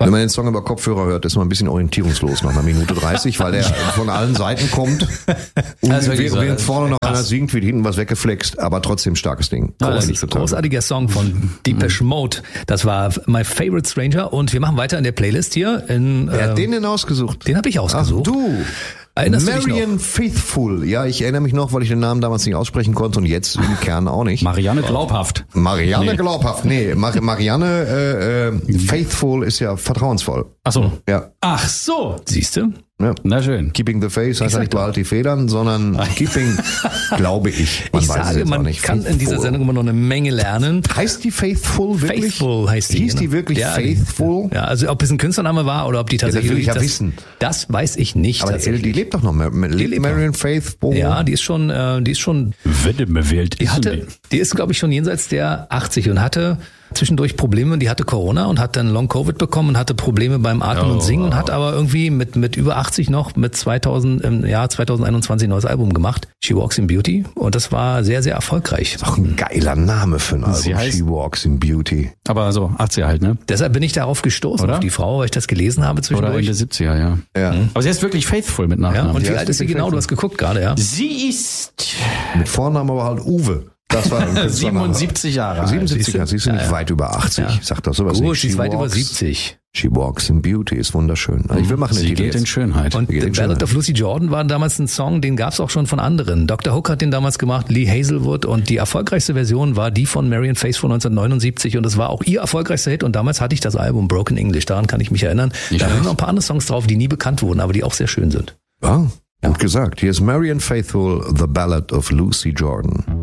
Wenn man den Song über Kopfhörer hört, ist man ein bisschen orientierungslos nach einer Minute 30, weil der von allen Seiten kommt. Und während vorne noch einer singt, wird hinten was weggeflext, aber trotzdem starkes Ding. Großartiger Song von Depeche Mode. Das war My Favorite Stranger und wir machen weiter in der Playlist hier. Wer hat den denn ausgesucht? Den habe ich ausgesucht. Ach, du! Erinnerst du dich noch? Marianne Faithfull. Ja, ich erinnere mich noch, weil ich den Namen damals nicht aussprechen konnte und jetzt im Kern auch nicht. Marianne Glaubhaft. Marianne Glaubhaft. Nee, Marianne Faithful ist ja vertrauensvoll. Ach so. Ja. Ach so. Siehst du? Ja. Na schön. Keeping the Faith heißt ja nicht behalt die Federn, sondern Keeping, glaube ich. Ich sage, man kann in dieser Sendung immer noch eine Menge lernen. Heißt die Faithful wirklich? Faithful heißt die. Hieß die wirklich Faithful? Ja, also ob es ein Künstlername war oder ob die tatsächlich... Ja, das will ich ja wissen. Das weiß ich nicht. Aber die lebt doch noch. Lebt Marianne Faithful? Ja, die ist schon... Die ist, glaube ich, schon jenseits der 80 und hatte zwischendurch Probleme. Die hatte Corona und hat dann Long-Covid bekommen und hatte Probleme beim Atmen und Singen und hat aber irgendwie mit über 80 noch im Jahr 2021 ein neues Album gemacht. She Walks in Beauty. Und das war sehr, sehr erfolgreich. Ist auch ein geiler Name für ein Album. She Walks in Beauty. Aber so 80er halt, ne? Deshalb bin ich darauf gestoßen, oder? Auf die Frau, weil ich das gelesen habe zwischendurch. Oder Ende 70er, ja. Aber sie ist wirklich Faithful mit Nachnamen. Ja, und wie alt ist sie genau? Du hast geguckt gerade, ja? Sie ist... Mit Vornamen aber halt Uwe. Das war 77 Jahre alt. 77 Jahre, sie ist nicht weit über 80. Ich sag doch sowas nicht. Sie ist weit über 70. She Walks in Beauty ist wunderschön. Also ich will machen Sie geht in Schönheit. Und The Ballad of Lucy Jordan war damals ein Song, den gab es auch schon von anderen. Dr. Hook hat den damals gemacht, Lee Hazelwood, und die erfolgreichste Version war die von Marianne Faithfull 1979 und das war auch ihr erfolgreichster Hit und damals hatte ich das Album Broken English, daran kann ich mich erinnern. Da sind noch ein paar andere Songs drauf, die nie bekannt wurden, aber die auch sehr schön sind. Ja, gut gesagt. Hier ist Marianne Faithfull, The Ballad of Lucy Jordan.